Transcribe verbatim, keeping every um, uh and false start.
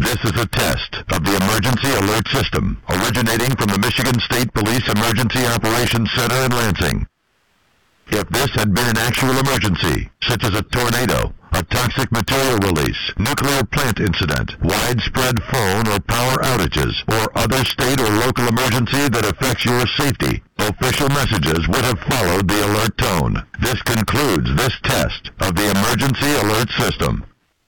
This is a test of the emergency alert system originating from the Michigan State Police Emergency Operations Center in Lansing. If this had been an actual emergency, such as a tornado, a toxic material release, nuclear plant incident, widespread phone or power outages, or other state or local emergency that affects your safety, official messages would have followed the alert tone. This concludes this test of the emergency alert system.